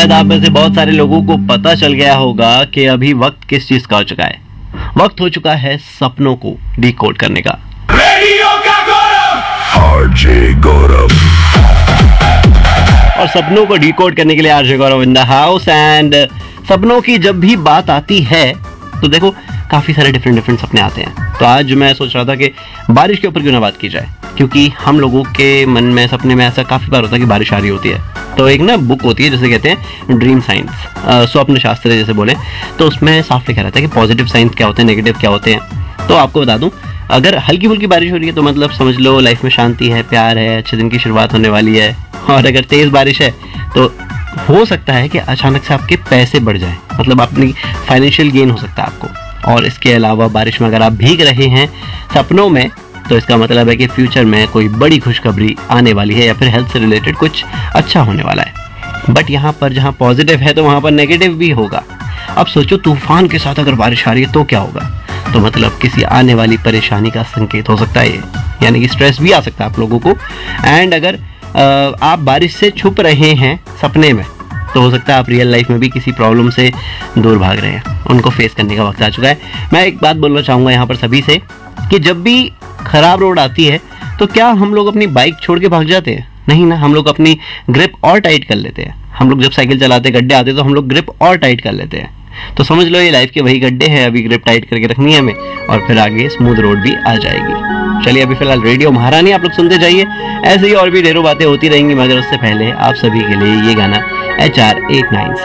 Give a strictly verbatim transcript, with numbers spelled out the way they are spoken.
शायद आप में से बहुत सारे लोगों को पता चल गया होगा कि अभी वक्त किस चीज का हो चुका है। वक्त हो चुका है सपनों को डिकोड करने का। रेडियो का गौरव आरजे गौरव, और सपनों को डिकोड करने के लिए RJ Gaurav in the house. And सपनों की जब भी बात आती है तो देखो काफी सारे डिफरेंट डिफरेंट सपने आते हैं। तो आज मैं सोच रहा था कि बारिश के ऊपर क्यों ना बात की जाए, क्योंकि हम लोगों के मन में सपने में ऐसा काफी बार होता है कि बारिश आ रही होती है। तो एक ना बुक होती है जिसे कहते हैं ड्रीम साइंस, स्वप्न शास्त्र जैसे बोले, तो उसमें साफ लिखा रहता है कि पॉजिटिव साइंस क्या होते हैं, नेगेटिव क्या होते हैं। तो आपको बता दूं, अगर हल्की फुल्की बारिश हो रही है तो मतलब समझ लो लाइफ में शांति है, प्यार है, अच्छे दिन की शुरुआत होने वाली है। और अगर तेज बारिश है तो हो सकता है कि अचानक से आपके पैसे बढ़ जाए, मतलब अपनी फाइनेंशियल गेन हो सकता है आपको। और इसके अलावा बारिश में अगर आप भीग रहे हैं सपनों में तो इसका मतलब है कि फ्यूचर में कोई बड़ी खुशखबरी आने वाली है या फिर हेल्थ से रिलेटेड कुछ अच्छा होने वाला है। बट यहाँ पर जहाँ पॉजिटिव है तो वहाँ पर नेगेटिव भी होगा। अब सोचो तूफान के साथ अगर बारिश आ रही है तो क्या होगा, तो मतलब किसी आने वाली परेशानी का संकेत हो सकता है ये, यानी कि स्ट्रेस भी आ सकता है आप लोगों को। एंड अगर आप बारिश से छुप रहे हैं सपने में तो हो सकता है आप रियल लाइफ में भी किसी प्रॉब्लम से दूर भाग रहे हैं, उनको फेस करने का वक्त आ चुका है। मैं एक बात बोलना चाहूँगा यहाँ पर सभी से कि जब भी खराब रोड आती है तो क्या हम लोग अपनी बाइक छोड़ के भाग जाते हैं? नहीं ना, हम लोग अपनी ग्रिप और टाइट कर लेते हैं। हम लोग जब साइकिल चलाते गड्ढे आते तो हम लोग ग्रिप और टाइट कर लेते हैं। तो समझ लो ये लाइफ के वही गड्ढे हैं, अभी ग्रिप टाइट करके रखनी है हमें और फिर आगे स्मूथ रोड भी आ जाएगी। चलिए अभी फिलहाल रेडियो महारानी आप लोग सुनते जाइए, ऐसे ही और भी ढेरों बातें होती रहेंगी, मगर उससे पहले आप सभी के लिए ये गाना एच आर एट नाइन